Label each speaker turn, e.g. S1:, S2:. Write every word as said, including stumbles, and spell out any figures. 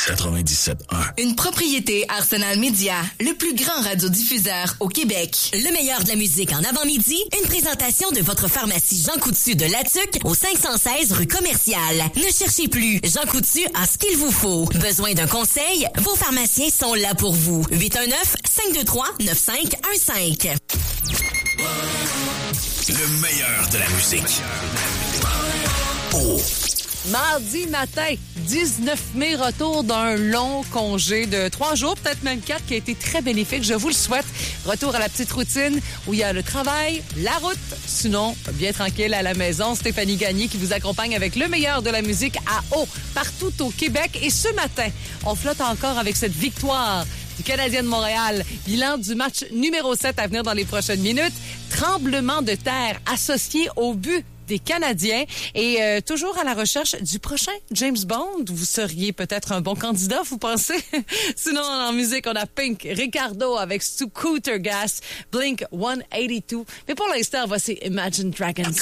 S1: quatre-vingt-dix-sept un.
S2: Une propriété Arsenal Media, le plus grand radiodiffuseur au Québec.
S3: Le meilleur de la musique en avant-midi, une présentation de votre pharmacie Jean Coutu de Latuc au cinq cent seize rue Commerciale. Ne cherchez plus, Jean Coutu a ce qu'il vous faut. Besoin d'un conseil? Vos pharmaciens sont là pour vous. huit un neuf, cinq deux trois, neuf cinq un cinq.
S1: Le meilleur de la musique. Oh.
S4: Mardi matin, dix-neuf mai, retour d'un long congé de trois jours, peut-être même quatre, qui a été très bénéfique. Je vous le souhaite. Retour à la petite routine où il y a le travail, la route. Sinon, bien tranquille à la maison. Stéphanie Gagné qui vous accompagne avec le meilleur de la musique à eau partout au Québec. Et ce matin, on flotte encore avec cette victoire du Canadien de Montréal. Bilan du match numéro sept à venir dans les prochaines minutes. Tremblement de terre associé au but des Canadiens et euh, toujours à la recherche du prochain James Bond. Vous seriez peut-être un bon candidat, vous pensez? Sinon, en musique, on a Pink, Ricardo avec Scooter Gas, Blink one eighty-two. Mais pour l'instant, voici Imagine Dragons.